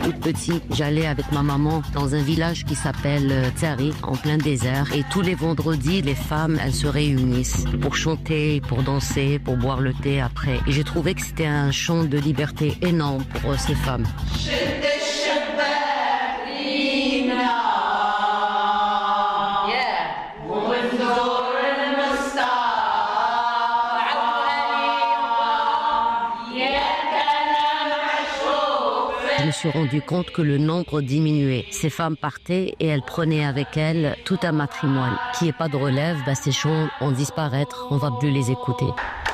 toute petite, j'allais avec ma maman dans un village qui s'appelle Tsari, en plein désert. Et tous les vendredis, les femmes, elles se réunissent pour chanter, pour danser, pour boire le thé après. Et j'ai trouvé que c'était un chant de liberté énorme pour ces femmes. Je me suis rendu compte que le nombre diminuait. Ces femmes partaient et elles prenaient avec elles tout un matrimoine. Qui n'est pas de relève, ces chants vont disparaître, on ne va plus les écouter.